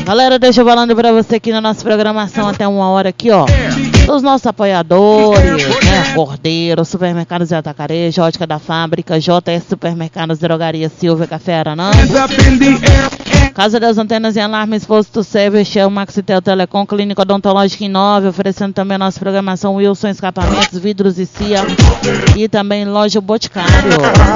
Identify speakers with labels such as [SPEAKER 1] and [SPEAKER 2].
[SPEAKER 1] Galera, deixa eu falando pra você aqui na nossa programação até 1h aqui, ó. Os nossos apoiadores, né? Cordeiro, Supermercados e Atacarejo, Ótica da Fábrica, JS Supermercados, Drogaria Silva, Café Aranã, Casa das Antenas e Alarmes, Posto Service, Shell, Maxitel Telecom, Clínica Odontológica em 9, oferecendo também a nossa programação Wilson Escapamentos, Vidros e Cia e também Loja Boticário.